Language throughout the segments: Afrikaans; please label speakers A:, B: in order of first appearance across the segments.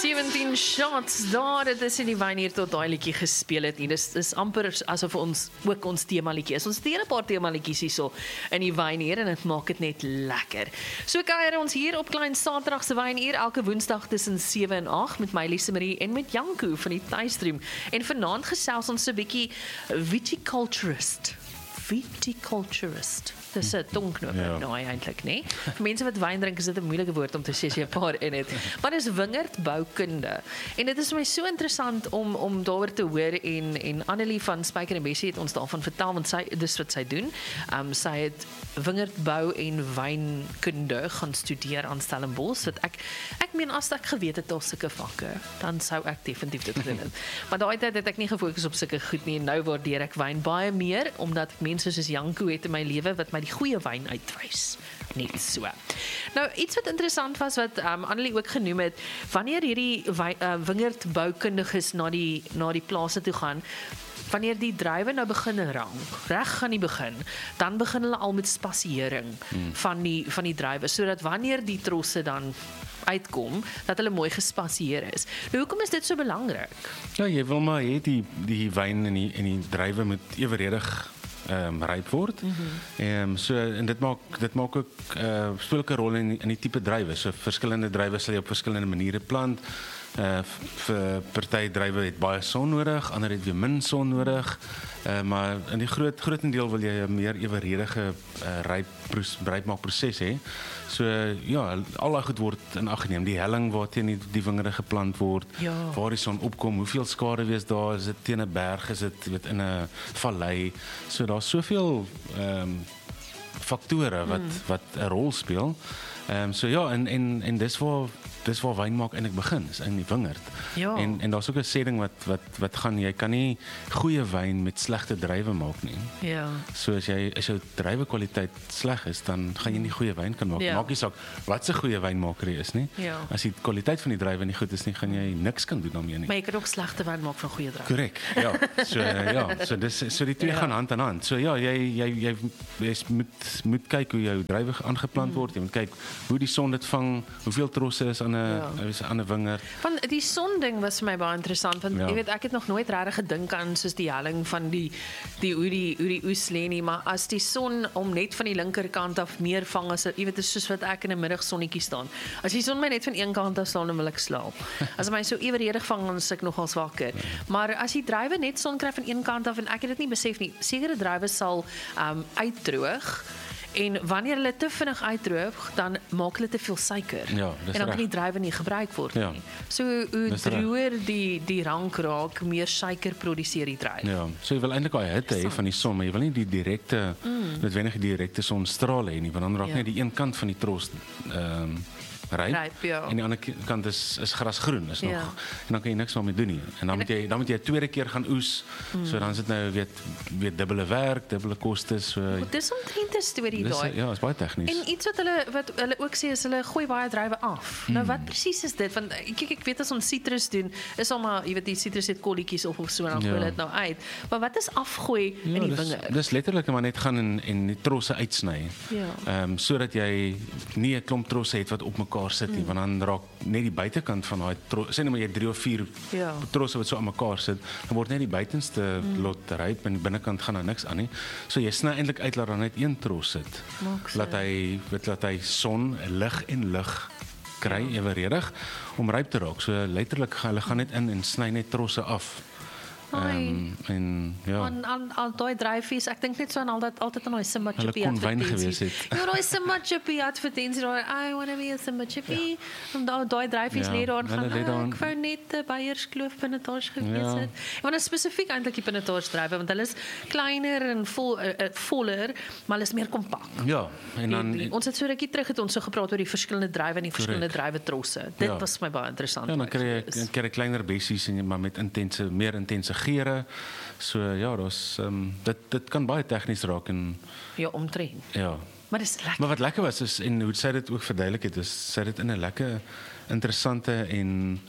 A: 17 shots daar, dit is in die wyn hier tot daai liedjie gespeel het nie. Dis amper asof ons ook ons temaliedjie is. Ons het 'n paar temaliedjies hierso in die wyn hier en dit maak dit net lekker. So kuier ons hier op Klein Saterdag se wyn hier elke Woensdag tussen 7 en 8 met my Lise Marie en met Janko van die Tuistream. En vanaand gesels ons 'n bietjie viticulturist. Dis 'n tongknoop nou eintlik, nee. Vir mense wat wyn drink is dit 'n moeilike woord om te sê as jy 'n paar in het. Maar dis wingerdboukunde. En dit is vir my so interessant om daaroor te hoor en Annelie van Spyker en Bessie het ons daarvan vertel want dis wat sy doen. Sy het wingerdbou en wynkunde gaan studeer aan Stellenbosch. Wat ek meen as ek geweet het daar's sulke vakke, dan sou ek definitief dit gedoen het. Maar daai tyd het ek nie gefokus op sulke goed nie en nou waardeer ek wyn baie meer omdat ek mense soos Janko het in my lewe wat my die goeie wyn uitwys. Net so. Nou, iets wat interessant was wat Annelie ook genoem het, wanneer hierdie wingerdboukundiges na die plase toe gaan, wanneer die druiwe nou begin reg aan die begin, dan begin hulle al met spasiering van die druiwe, sodat wanneer die trosse dan uitkom, dat hulle mooi gespasieer is. Nou, hoekom is dit so belangrik?
B: Ja, jy wil maar hê die wyn en die druiwe moet evenredig ryp word. So en dit maak ook speel ook 'n rol in die tipe druiwe. So verskillende druiwe sal jy op verskillende maniere plant. Vir party druiwe het baie son nodig, ander het weer min son nodig. Maar in die grootendeel wil jy 'n meer eweredige rypmaakproses hê. So ja, al daai goed word in ag geneem. Die helling waar teen die wingerde geplant word, waar die son opkom, hoeveel skade wees daar, is dit teen 'n berg, is dit in 'n vallei. So daar's soveel faktore wat 'n rol speel. So ja, en dis waar wyn maak eintlik begin, is in die wingerd.
A: Ja.
B: En daar's ook 'n sêding wat gaan, jy kan nie goeie wyn met slegte druiwe maak nie.
A: Ja.
B: So as jou druiwe kwaliteit sleg is, dan gaan jy nie goeie wyn kan maak.
A: Ja.
B: Maak nie saak wat 'n goeie wynmaker jy is nie.
A: Ja.
B: As die kwaliteit van die druiwe nie goed is nie, gaan jy niks kan doen daarmee nie.
A: Maar jy kan ook slegte wyn maak van goeie druiwe.
B: Korrek. Ja. So die twee gaan hand aan hand. So ja, jy moet kyk hoe jou druiwe aangeplant word. Jy moet kyk hoe die son dit vang, hoeveel trosse is aan 'n wingerd.
A: Want die son ding was vir my baie interessant want jy weet ek het nog nooit regtig gedink aan soos die helling van hoe die oes lê nie, maar as die son om net van die linkerkant af meer vang as jy weet is soos wat ek in 'n middagsonnetjie staan. As die son my net van een kant af staan dan wil ek slaap. As my so eweredig vang dan is ek nogal wakker. Maar as die druiwe net son kry van een kant af en ek het dit nie besef nie. Sekere druiwe sal uitdroog. En wanneer hulle te vinnig uitdroog, dan maak hulle te veel suiker.
B: Ja, dis
A: en dan kan
B: reg.
A: die druiwe nie gebruik word nie. So hoe
B: Dis
A: droër die rank raak, meer suiker produseer die druiwe.
B: Ja, so jy wil eintlik daai hitte hê van die son, maar jy wil nie die direkte noodwendig die direkte sonstrale hê nie, want dan raak net die een kant van die tros ryp,
A: ja.
B: En die ander kant is grasgroen, is nog.
A: Ja.
B: En dan kan jy niks daarmee doen nie. En dan moet jy 'n tweede keer gaan oes. So dan is dit nou weer dubbele werk, dubbele kostes. So
A: Dis omtrent 'n storie daai.
B: Ja, is baie tegnies.
A: En iets wat hulle ook sê is hulle gooi baie druiwe af. Nou wat presies is dit? Want ek weet as ons sitrus doen, is al maar jy weet die sitrus het kolletjies op of so en dan gooi hulle dit nou uit. Maar wat is afgooi in die wingerd?
B: Dis letterlik maar net gaan en die trosse uitsny.
A: Ja.
B: Sodat jy nie 'n klomp trosse het wat op mekaar sit nie, want dan raak net die buitekant van daai sê net maar jy 3 of 4 trosse wat so aan mekaar sit, dan word net die buitenste lot ryp en die binnekant gaan daar niks aan nie. So jy sny eintlik uit laat dan net een tros sit. Laat hy son, lig en lug kry eweredig om ryp te raak. So letterlik hulle gaan net in en sny net trosse af. En ja.
A: Aan daai dryfies, ek dink net so aan altyd aan daai Simba Chippy
B: Hulle kon wyn gewees
A: advertensie.
B: het.
A: Ja, daai Simba Chippy advertensie, daai I want to be a Simba Chippy. En daai dryfies lê daar
B: hulle lê
A: gaan,
B: daar
A: ek wou net 'n Beierskloof pinotage gewees
B: Ja.
A: het. Want dit is spesifiek eintlik die pinotage drywe, want hulle is kleiner en voller, maar hulle is meer kompak.
B: Ja, en dan
A: Ons het so rukkie terug het ons so gepraat oor die verskillende drywe en die verskillende drywe trosse. Dit was my baie interessant.
B: ja, dan kry jy kleiner bessies en maar met meer intense geure. So ja, daar's dit kan baie tegnies raak en
A: Ja, omtrent.
B: ja.
A: Maar dis lekker.
B: Maar wat lekker was is en hoe sy dit ook verduidelik het, is sy het dit in 'n lekker interessante en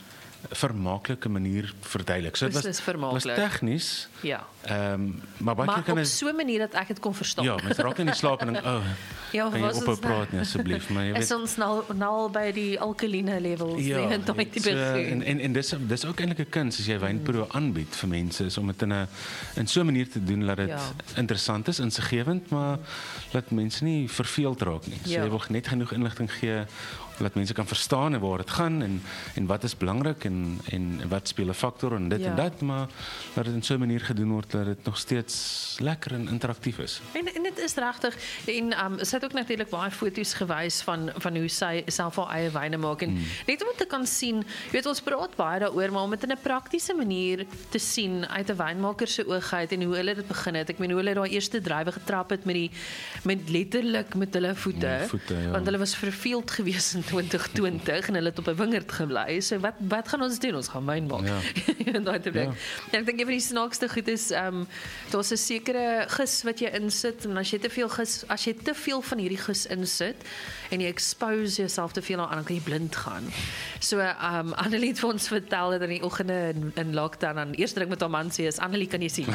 B: vermaaklike manier verduidelik. So dit was tegnies.
A: Ja.
B: Maar baie keer kan
A: op so 'n manier dat ek dit kon verstaan.
B: Ja, mens raak in die slaap en dink,
A: ja,
B: kan jy ophou praat nie asseblief, maar jy weet.
A: Is ons nou by die alkaline levels,
B: ja,
A: nee, daai tipe
B: en dis ook eintlik 'n kuns as jy wynproe aanbied vir mense, is om dit in so 'n manier te doen dat dit interessant is, insiggewend, maar dat mense nie verveeld raak nie. So jy wil net genoeg inligting gee dat mense kan verstaan en waar dit gaan en wat is belangrik en wat speel 'n faktor en dit en dat, maar dat dit in so 'n manier gedoen word dat dit nog steeds lekker en interaktief is.
A: En dit is regtig en sy het ook natuurlik baie foto's gewys van hoe sy self haar eie wyne maak en net om te kan sien, jy weet ons praat baie daaroor, maar om dit in 'n praktiese manier te sien uit 'n wynmaker se oog uit en hoe hulle dit begin het. Ek meen hoe hulle daai eerste druiwe getrap het met letterlik met hulle voete want hulle was verveeld geweest in 2020 en hulle het op 'n wingerd gebly. So wat gaan ons doen? Ons gaan wyn maak. En daai te bring. En ek dink een van die snaakste goed is daar's 'n sekere gis wat jy insit en as jy te veel van hierdie gis insit en jy expose jouself te veel aan, dan kan jy blind gaan. So Annelie het vir ons vertel dat in die oggende in lockdown dan eers drink met haar man sê is Annelie, kan jy sien?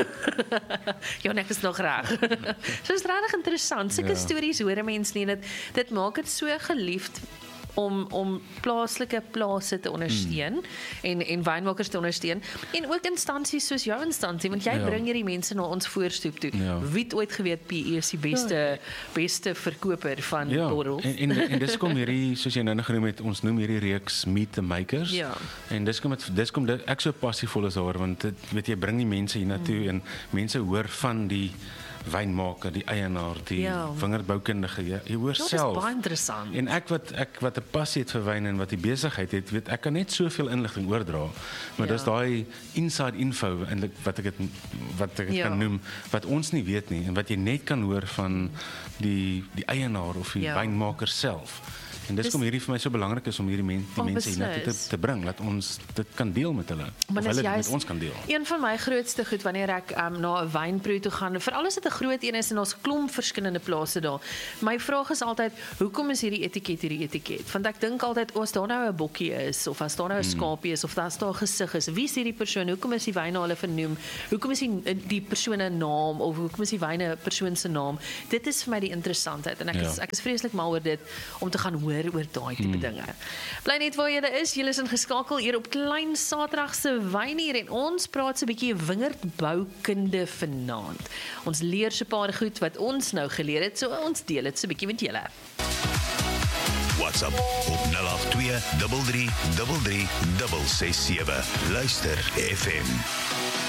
A: Ja, ek is nog reg. So is regtig interessant. Sulke stories hoor 'n mens nie, dit maak dit so geliefd om plaaslike plase te ondersteun en wynmakers te ondersteun en ook instansies soos jou instansie, want jy bring hierdie mense na ons voorstoep toe. Wie het ooit geweet PE is die beste verkoper van borrels?
B: En dis kom hierdie, soos jy nou genoem het, ons noem hierdie reeks Meet the Makers. En dis kom ek so passievol is daar, want dit, weet jy, bring die mense hiernatoe en mense hoor van die wynmaker, die eienaar, die wingerdboukundige, jy hoor self.
A: Dit is baie interessant.
B: En ek wat 'n passie het vir wyn en wat die besigheid het, weet ek kan net soveel inligting oordra. Maar dis daai inside info eintlik wat ek dit kan noem, wat ons nie weet nie en wat jy net kan hoor van die eienaar of die wynmaker self. En dis kom hierdie vir my so belangrik is om hierdie mense hiernatoe te bring, dat ons dit kan deel met hulle, of hulle dit met ons kan deel.
A: Een van my grootste goed wanneer ek na 'n wynproe toe gaan, veral as dit 'n groot een is en ons klomp verskillende plase daar. My vraag is altyd, hoekom is hierdie etiket? Want ek dink altyd, as daar nou 'n bokkie is, of as daar nou 'n skaapie is, of as daar 'n gesig is, wie is hierdie persoon? Hoekom is die wyn na hulle vernoem? Hoekom is die persoon 'n naam, of hoekom is die wyn 'n persoon se naam? Dit is vir my die interessantheid, en ek is vreeslik mal oor dit, om te gaan hoor oor daai tipe dinge. Bly net waar julle is ingeskakel hier op Klein Saterdag se Wynuur en ons praat so 'n bietjie wingerdboukunde vanaand. Ons leer so 'n paar goed wat ons nou geleer het, so ons deel dit so 'n bietjie met julle.
C: WhatsApp op 082 33 33 667. Luister FM.